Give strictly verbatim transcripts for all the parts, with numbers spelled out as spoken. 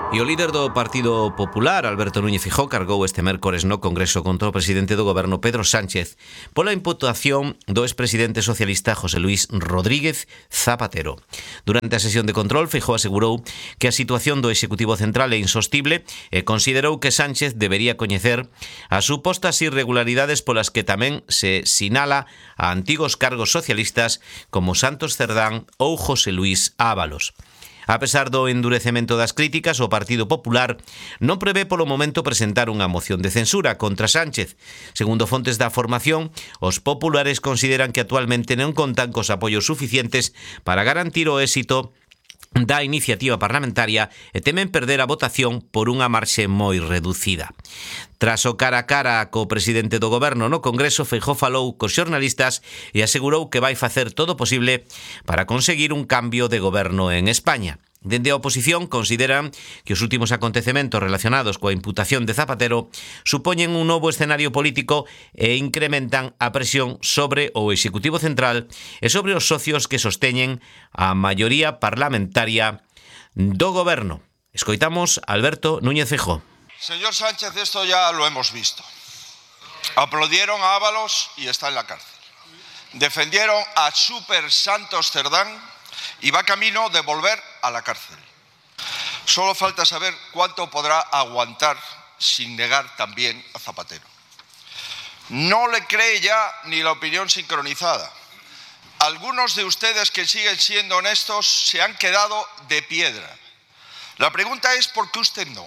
E o líder do Partido Popular, Alberto Núñez Feijóo, cargou este mércores no Congreso contra o presidente do Goberno, Pedro Sánchez, pola imputación do expresidente socialista José Luís Rodríguez Zapatero. Durante a sesión de control, Feijóo asegurou que a situación do Executivo Central é insostible e considerou que Sánchez debería coñecer as supostas irregularidades polas que tamén se sinala a antigos cargos socialistas como Santos Cerdán ou José Luís Ábalos. A pesar do endurecemento das críticas, o Partido Popular non prevé polo momento presentar unha moción de censura contra Sánchez. Segundo fontes da formación, os populares consideran que actualmente non contan cos apoios suficientes para garantir o éxito da iniciativa parlamentaria e temen perder a votación por unha marxe moi reducida. Tras o cara a cara co presidente do Goberno no Congreso, Feijóo falou cos xornalistas e asegurou que vai facer todo o posible para conseguir un cambio de goberno en España. Dende a oposición consideran que os últimos acontecementos relacionados coa imputación de Zapatero supoñen un novo escenario político e incrementan a presión sobre o Executivo Central e sobre os socios que sosteñen a maioría parlamentaria do Goberno. Escoitamos a Alberto Núñez Feijóo. Señor Sánchez, esto ya lo hemos visto. Aplaudieron a Ábalos y está en la cárcel. Defendieron a Super Santos Cerdán y va camino de volver a la cárcel. Solo falta saber cuánto podrá aguantar sin negar también a Zapatero. No le cree ya ni la opinión sincronizada. Algunos de ustedes que siguen siendo honestos se han quedado de piedra. La pregunta es ¿por qué usted no?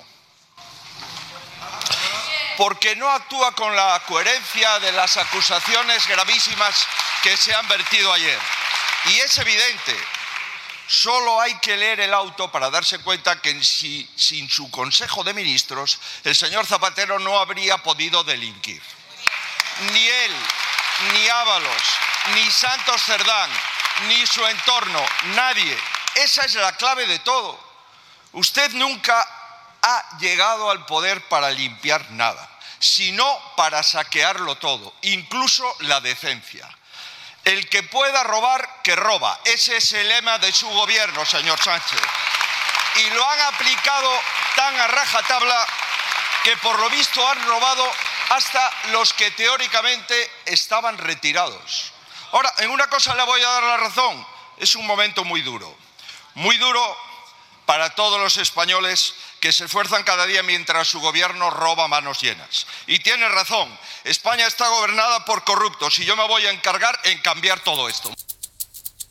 Porque no actúa con la coherencia de las acusaciones gravísimas que se han vertido ayer. Y es evidente, solo hay que leer el auto para darse cuenta que si, sin su Consejo de Ministros el señor Zapatero no habría podido delinquir. Ni él, ni Ábalos, ni Santos Cerdán, ni su entorno, nadie. Esa es la clave de todo. Usted nunca ha llegado al poder para limpiar nada, sino para saquearlo todo, incluso la decencia. El que pueda robar, que roba. Ese es el lema de su gobierno, señor Sánchez. Y lo han aplicado tan a rajatabla que por lo visto han robado hasta los que teóricamente estaban retirados. Ahora, en una cosa le voy a dar la razón. Es un momento muy duro. Muy duro para todos los españoles que se esfuerzan cada día mientras su gobierno roba manos llenas. Y tiene razón, España está gobernada por corruptos y yo me voy a encargar en cambiar todo esto.